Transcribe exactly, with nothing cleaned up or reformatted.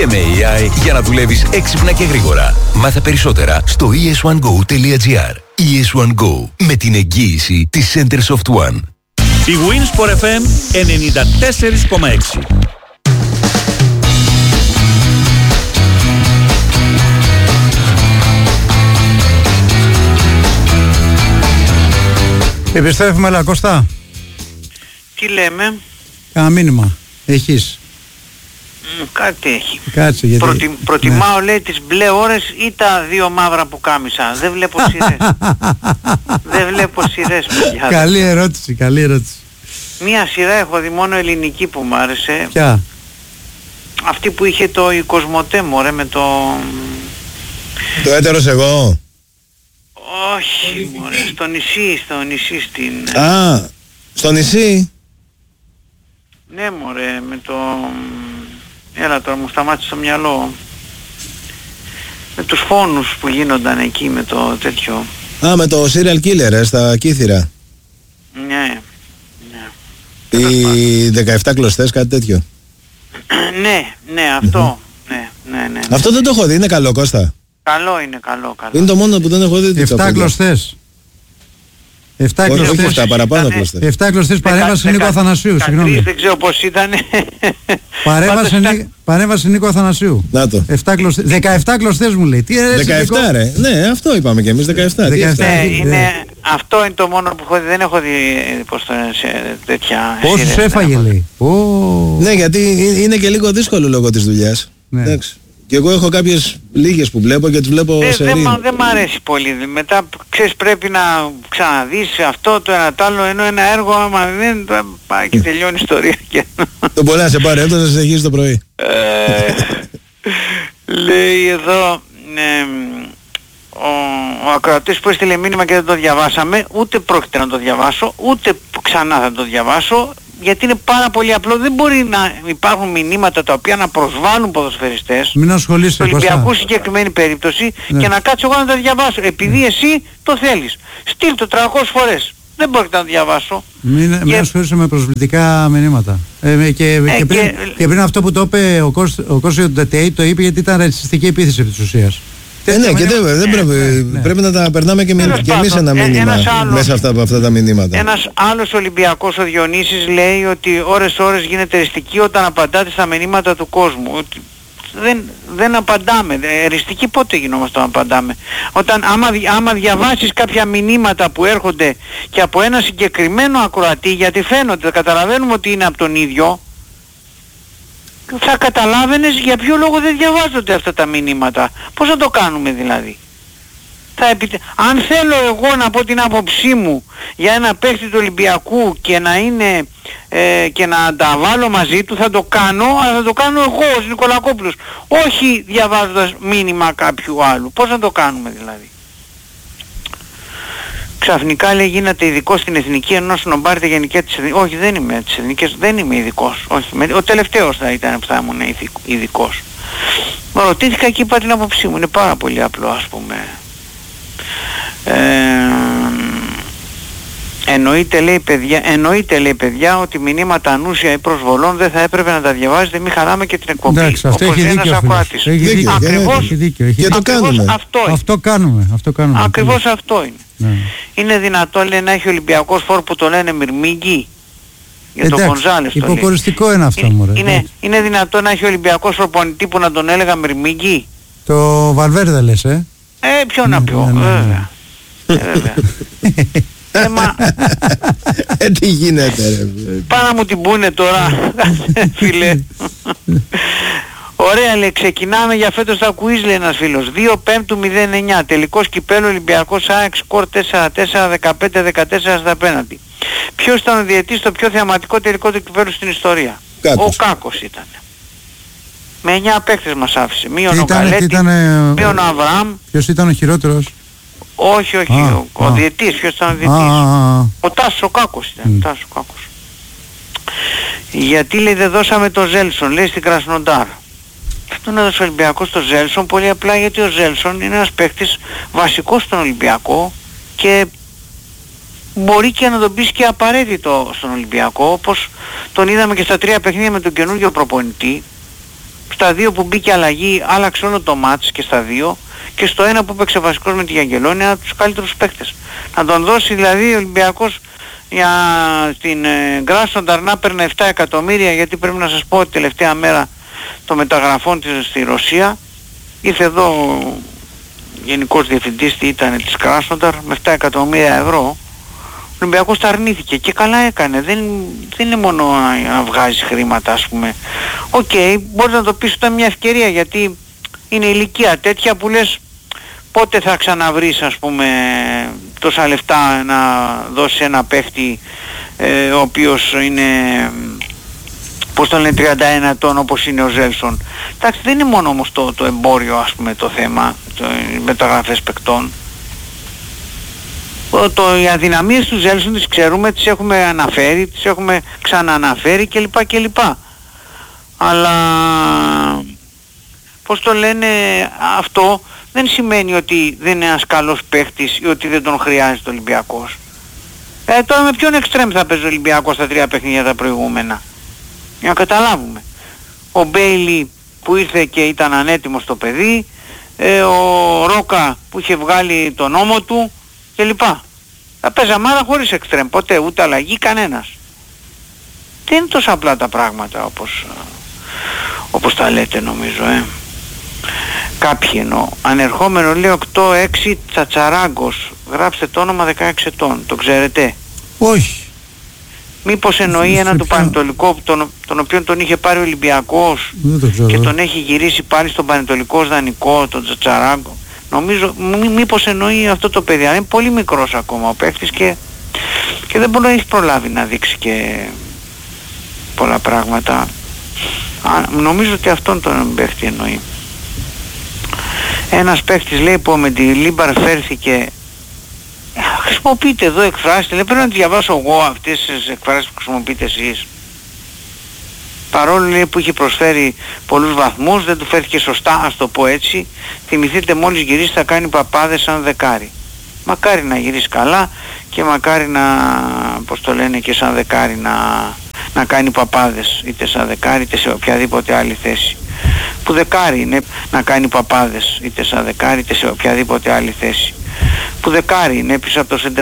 Και με έι άι για να δουλεύεις έξυπνα και γρήγορα. Μάθε περισσότερα στο ι ες βαν γκο τελεία τζι άρ. ι ες βαν Go, με την εγγύηση της Centersoft One. Η Winsport εφ εμ ενενήντα τέσσερα κόμμα έξι. Επιστρέφουμε, αλλά Κώστα. Τι λέμε? Κάνα μήνυμα έχεις? Mm, κάτι έχει. Κάτσε, γιατί... Προτι, προτιμάω ναι. λέει τις μπλε ώρες ή τα δύο μαύρα που κάμισα. Δεν βλέπω σειρές. Δεν βλέπω σειρές, παιδιά. Καλή ερώτηση, καλή ερώτηση. Μία σειρά έχω δει μόνο ελληνική που μου άρεσε. Ποια? Αυτή που είχε το η Κοσμοτέ, μωρέ, με το... Το έτερος εγώ. Όχι, μωρέ, στο νησί, στο νησί στην... Α, στο νησί. Ναι, μωρέ, με το... Έλα τώρα, μου σταμάτησε το μυαλό. Με τους φόνους που γίνονταν εκεί, με το τέτοιο. Α, με το serial killer, ε, στα Κύθυρα. Ναι, ναι. Οι δεκαεπτά κλωστές, κάτι τέτοιο. Ναι, ναι, αυτό. Ναι, ναι, ναι, ναι. Αυτό δεν το έχω δει, είναι καλό, Κώστα. Καλό είναι, καλό, καλό. Είναι το μόνο που δεν έχω δει. Εφτά κλωστές. Εφτά όχι, κλωστές. όχι εφτά, παραπάνω κλωστές. Εφτά κλωστές, παρέμβαση Νίκο Αθανασίου, συγγνώμη. Δεν ξέρω πώς ήταν. Παρέμβαση Νίκο Αθανασίου. Να το. δεκαεπτά κλωστές μου λέει. Τι είναι, δεκαεπτά ρε. Ναι, αυτό είπαμε και εμείς, δεκαεπτά. Ναι, είναι, αυτό είναι το μόνο που έχω δει. Δεν έχω δει πώς το σε τέτοια. Πόσους έφαγε λέει. Ναι, γιατί είναι και λίγο δύσκολο λόγω της δουλειάς. Εντάξει. Και εγώ έχω κάποιες λίγες που βλέπω και τις βλέπω ε, σε Δεν ρί. δε μ' αρέσει πολύ. Μετά ξέρεις πρέπει να ξαναδείς αυτό το ένα το άλλο, ενώ ένα έργο άμα δεν πάει και τελειώνει η ιστορία. Το πολύ να σε πάρει έντος να συνεχίσει το πρωί. ε, λέει εδώ ε, ο, ο ακροατής που έστειλε μήνυμα και δεν το διαβάσαμε, ούτε πρόκειται να το διαβάσω, ούτε ξανά θα το διαβάσω, γιατί είναι πάρα πολύ απλό. Δεν μπορεί να υπάρχουν μηνύματα τα οποία να προσβάλλουν ποδοσφαιριστές. Μην ασχολείσαι, στο Ολυμπιακού συγκεκριμένη περίπτωση, ναι. Και να κάτσω εγώ να τα διαβάσω. Επειδή ναι. Εσύ το θέλεις. Στείλ το τριακόσιες φορές. Δεν πρόκειται να το διαβάσω. Μην, και... μην ασχολείσαι με προσβλητικά μηνύματα. Ε, και, ε, και, πριν, και... και πριν αυτό που το είπε ο Κώστα Ντετέι, το είπε γιατί ήταν ρατσιστική επίθεση επί της ουσίας. Ε, ναι, και δεν, δεν πρέπει, ναι. πρέπει να τα περνάμε και, με, και εμείς ένα μήνυμα άλλος, μέσα αυτά, από αυτά τα μηνύματα. Ένας άλλος Ολυμπιακός, ο Διονύσης, λέει ότι ώρες ώρες γίνεται εριστική όταν απαντάτε στα μηνύματα του κόσμου. Ότι δεν, δεν απαντάμε. Εριστική πότε γινόμαστε να απαντάμε? Όταν άμα, άμα διαβάσεις κάποια μηνύματα που έρχονται και από ένα συγκεκριμένο ακροατή, γιατί φαίνονται, καταλαβαίνουμε ότι είναι από τον ίδιο, θα καταλάβαινες για ποιο λόγο δεν διαβάζονται αυτά τα μηνύματα. Πώς να το κάνουμε δηλαδή? Θα επιτε... Αν θέλω εγώ να πω την άποψή μου για ένα παίχτη του Ολυμπιακού και να είναι ε, και να τα βάλω μαζί του, θα το κάνω, αλλά θα το κάνω εγώ ως Νικολακόπουλος, όχι διαβάζοντας μήνυμα κάποιου άλλου. Πώς να το κάνουμε δηλαδή? Ξαφνικά λέει γίνεται ειδικός στην εθνική ενώ σνομπάρετε γενικά της εθνικής. Όχι, δεν είμαι της εθνικής, δεν είμαι ειδικός. Όχι, ο τελευταίος θα ήταν που θα ήμουν ειδικός. Ρωτήθηκα και είπα την άποψή μου, είναι πάρα πολύ απλό ας πούμε. Ε, εννοείται, λέει, παιδιά, εννοείται λέει παιδιά ότι μηνύματα ανούσια ή προσβολών δεν θα έπρεπε να τα διαβάζετε, μην χαλάμε και την εκπομπή. Εντάξει, αυτό έχει δίκιο, έχει δίκιο. Ακριβώς, έχει δίκιο, έχει και το κάνουμε. Αυτό, αυτό κάνουμε. Αυτό κάνουμε. Ακριβώς αυτό είναι. Ναι. Είναι δυνατό λέει να έχει Ολυμπιακός φόρ που το λένε Μυρμήγκη? Για εντάξει, τον Γκονζάλες υποκοριστικό είναι αυτό μωρέ. Είναι, είναι δυνατό να έχει Ολυμπιακός προπονητή που να τον έλεγα Μυρμήγκη? Το Βαλβέρδε λες, ε? Ε, ποιο να πω, βέβαια. Ε, βέβαια. Ε, μα... ε, τι γίνεται ρε. Πάω να μου την πούνε τώρα, φίλε. Ωραία λέει, ξεκινάμε για φέτος τα quiz, λέει ένας φίλος. δύο πέμπτου μηδέν εννιά, τελικός κυπέλλου Ολυμπιακός ΑΕΚ, σκορ τέσσερα τέσσερα, δεκαπέντε δεκατέσσερα στα πέναντι. Ποιος ήταν ο διαιτής στο πιο θεαματικό τελικό του κυπέλλου στην ιστορία? Κάκος. Ο Κάκος ήταν. Με εννιά παίκτες μας άφησε. Μείον ο ήταν, Γκαλέτη, μείον ο Αβραάμ. Ποιος ήταν ο χειρότερος? Όχι, όχι, α, ο, ο α. διαιτής, ποιος ήταν ο διαιτής? Α, α, α. Ο Τάσος ο Κάκος ήταν, mm. Τάσος ο Κάκος. Γιατί λέει δεν δώσαμε το Ζέλσον, λέει στην Κρασνοντάρ. Τον έδωσε ο Ολυμπιακός στο Ζέλσον πολύ απλά γιατί ο Ζέλσον είναι ένας παίκτης βασικός στον Ολυμπιακό και μπορεί και να τον πεις και απαραίτητο στον Ολυμπιακό, όπως τον είδαμε και στα τρία παιχνίδια με τον καινούργιο προπονητή. στα δύο που μπήκε αλλαγή άλλαξε όλο το μάτς και στα δύο, και στο ένα που έπαιξε βασικός με τη Γιαγγελόνη, ένα από τους καλύτερους παίκτες. Να τον δώσει δηλαδή ο Ολυμπιακός για την ε, Κράσνονταρ να παίρνει επτά εκατομμύρια, γιατί πρέπει να σας πω ότι τελευταία μέρα των μεταγραφών της στη Ρωσία ήρθε εδώ ο γενικός διευθυντής τι ήταν της Κράσνονταρ με επτά εκατομμύρια ευρώ. Ο Ολυμπιακός τα αρνήθηκε και καλά έκανε. Δεν, δεν είναι μόνο να, να βγάζει χρήματα, ας πούμε. Οκ, okay, μπορείς να το πεις ότι είναι μια ευκαιρία, γιατί είναι ηλικία τέτοια που λες πότε θα ξαναβρεις, ας πούμε, τόσα λεφτά να δώσει ένα παίχτη ε, ο οποίος είναι, πώς το λένε, τριάντα ένα ετών όπως είναι ο Ζέλσον. Εντάξει, δεν είναι μόνο όμως το, το εμπόριο, ας πούμε, το θέμα, το, οι μεταγραφές παικτών. Το, οι αδυναμίες του Ζέλσον τις ξέρουμε, τις έχουμε αναφέρει, τις έχουμε ξανααναφέρει κλπ. κλπ. Αλλά πώς το λένε, αυτό δεν σημαίνει ότι δεν είναι ένας καλός παίχτης ή ότι δεν τον χρειάζεται ο Ολυμπιακός. Ε, τώρα με ποιον εξτρέμ θα παίζει ο Ολυμπιακός στα τρία παιχνίδια τα προηγούμενα, για να καταλάβουμε. Ο Μπέιλι που ήρθε και ήταν ανέτοιμος το παιδί, ε, ο Ρόκα που είχε βγάλει τον νόμο του κλπ. Θα παίζαμε άρα χωρίς εξτρέμ, ποτέ, ούτε αλλαγή, κανένας. Δεν είναι τόσο απλά τα πράγματα όπως, όπως τα λέτε, νομίζω, ε. Κάποιοι εννοώ. Ανερχόμενο λέει οκτώ έξι Τσατσαράγκος. Γράψτε το όνομα, δεκαέξι ετών. Το ξέρετε? Όχι. Μήπως εννοεί ένα του Πανετολικό, τον, τον οποίο τον είχε πάρει ο Ολυμπιακός το και τον έχει γυρίσει πάλι στον Πανετολικό δανεικό, τον Τσατσαράγκο. Νομίζω, μή, μήπως εννοεί αυτό το παιδί. Είναι πολύ μικρός ακόμα ο παίκτης και, και δεν μπορεί να έχει προλάβει να δείξει και πολλά πράγματα. Α, νομίζω ότι αυτόν τον παίκτη εννοεί. Ένας παίκτης λέει που με τη Λίμπαρ φέρθηκε, χρησιμοποιείτε εδώ εκφράσεις, λέει, πρέπει να τις διαβάσω εγώ αυτές τις εκφράσεις που χρησιμοποιείτε εσείς. Παρόλο λέει που είχε προσφέρει πολλούς βαθμούς, δεν του φέρθηκε σωστά, ας το πω έτσι. Θυμηθείτε μόλις γυρίσει θα κάνει παπάδες σαν δεκάρι. Μακάρι να γυρίσει καλά και μακάρι να, πώς το λένε, και σαν δεκάρι να, να κάνει παπάδες, είτε σαν δεκάρι είτε σε οποιαδήποτε άλλη θέση. Που δεκάρι είναι να κάνει παπάδες, είτε σαν δεκάρι είτε σε οποιαδήποτε άλλη θέση. Που δεκάρι είναι πίσω από το center